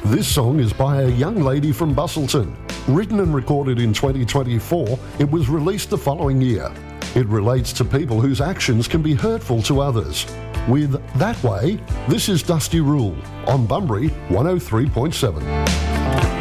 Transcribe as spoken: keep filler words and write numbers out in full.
This song is by a young lady from Busselton. Written and recorded in twenty twenty-four, it was released the following year. It relates to people whose actions can be hurtful to others. With That Way, this is Dusty Rule on Bunbury one oh three point seven.